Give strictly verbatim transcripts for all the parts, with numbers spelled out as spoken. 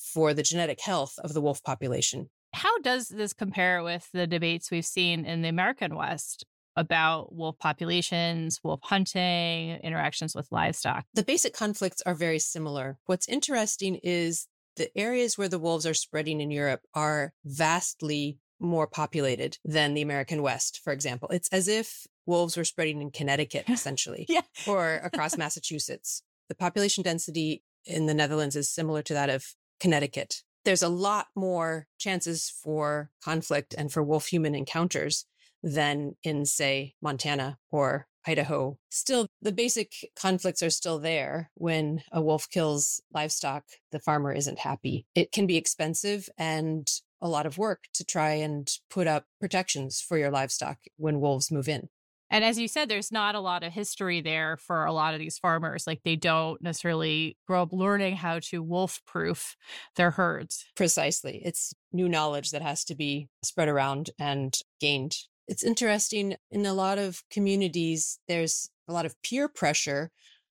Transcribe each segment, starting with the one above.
for the genetic health of the wolf population. How does this compare with the debates we've seen in the American West about wolf populations, wolf hunting, interactions with livestock? The basic conflicts are very similar. What's interesting is the areas where the wolves are spreading in Europe are vastly more populated than the American West, for example. It's as if wolves were spreading in Connecticut, essentially, yeah. or across Massachusetts. The population density in the Netherlands is similar to that of Connecticut. There's a lot more chances for conflict and for wolf-human encounters than in, say, Montana or Idaho. Still, the basic conflicts are still there. When a wolf kills livestock, the farmer isn't happy. It can be expensive and a lot of work to try and put up protections for your livestock when wolves move in. And as you said, there's not a lot of history there for a lot of these farmers. Like they don't necessarily grow up learning how to wolf-proof their herds. Precisely. It's new knowledge that has to be spread around and gained. It's interesting, in a lot of communities, there's a lot of peer pressure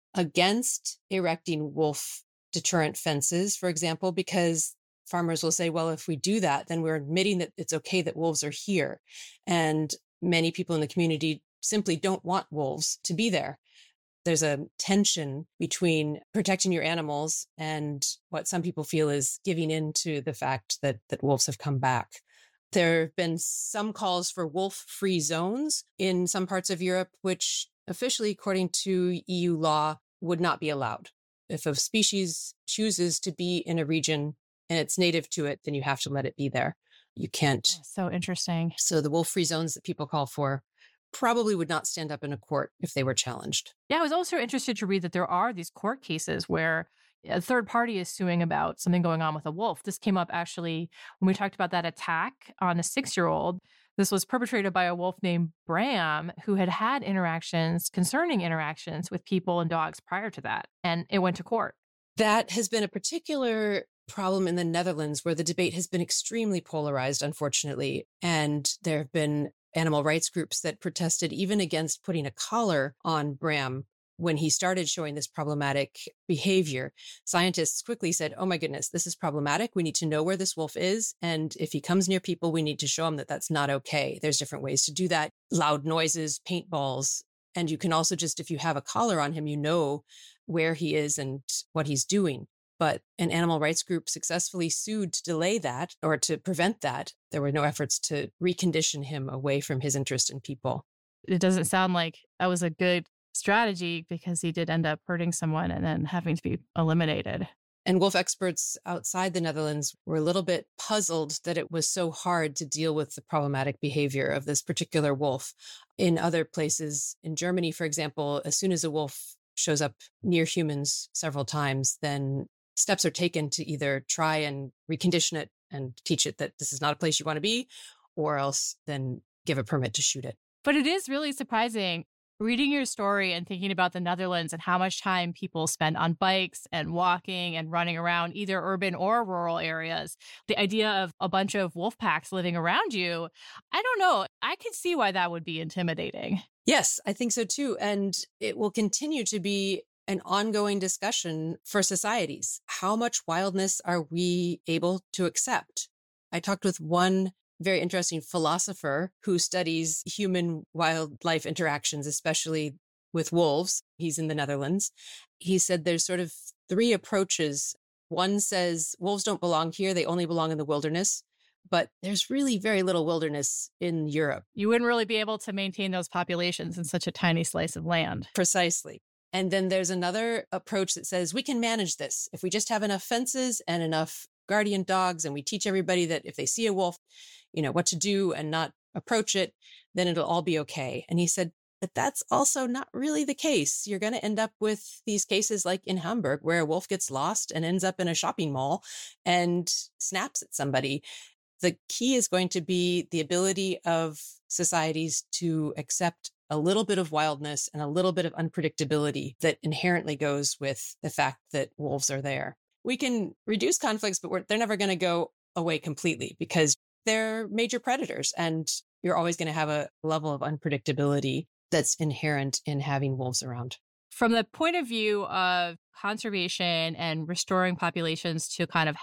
against erecting wolf deterrent fences, for example, because farmers will say, well, if we do that, then we're admitting that it's okay that wolves are here. And many people in the community simply don't want wolves to be there. There's a tension between protecting your animals and what some people feel is giving in to the fact that, that wolves have come back. There have been some calls for wolf-free zones in some parts of Europe, which officially, according to E U law, would not be allowed. If a species chooses to be in a region and it's native to it, then you have to let it be there. You can't. So interesting. So the wolf-free zones that people call for probably would not stand up in a court if they were challenged. Yeah, I was also interested to read that there are these court cases where a third party is suing about something going on with a wolf. This came up actually when we talked about that attack on a six-year-old. This was perpetrated by a wolf named Bram, who had had interactions, concerning interactions with people and dogs prior to that, and it went to court. That has been a particular problem in the Netherlands, where the debate has been extremely polarized, unfortunately. And there have been animal rights groups that protested even against putting a collar on Bram when he started showing this problematic behavior. Scientists quickly said, oh my goodness, this is problematic. We need to know where this wolf is. And if he comes near people, we need to show him that that's not okay. There's different ways to do that. Loud noises, paintballs. And you can also just, if you have a collar on him, you know where he is and what he's doing. But an animal rights group successfully sued to delay that or to prevent that. There were no efforts to recondition him away from his interest in people. It doesn't sound like that was a good strategy, because he did end up hurting someone and then having to be eliminated. And wolf experts outside the Netherlands were a little bit puzzled that it was so hard to deal with the problematic behavior of this particular wolf. In other places, in Germany, for example, as soon as a wolf shows up near humans several times, then steps are taken to either try and recondition it and teach it that this is not a place you want to be, or else then give a permit to shoot it. But it is really surprising reading your story and thinking about the Netherlands and how much time people spend on bikes and walking and running around either urban or rural areas. The idea of a bunch of wolf packs living around you, I don't know. I could see why that would be intimidating. Yes, I think so too. And it will continue to be an ongoing discussion for societies. How much wildness are we able to accept? I talked with one very interesting philosopher who studies human wildlife interactions, especially with wolves. He's in the Netherlands. He said there's sort of three approaches. One says wolves don't belong here. They only belong in the wilderness. But there's really very little wilderness in Europe. You wouldn't really be able to maintain those populations in such a tiny slice of land. Precisely. And then there's another approach that says we can manage this. If we just have enough fences and enough guardian dogs, and we teach everybody that if they see a wolf, you know, what to do and not approach it, then it'll all be okay. And he said, but that's also not really the case. You're going to end up with these cases like in Hamburg, where a wolf gets lost and ends up in a shopping mall and snaps at somebody. The key is going to be the ability of societies to accept a little bit of wildness and a little bit of unpredictability that inherently goes with the fact that wolves are there. We can reduce conflicts, but we're, they're never going to go away completely, because they're major predators, and you're always going to have a level of unpredictability that's inherent in having wolves around. From the point of view of conservation and restoring populations to kind of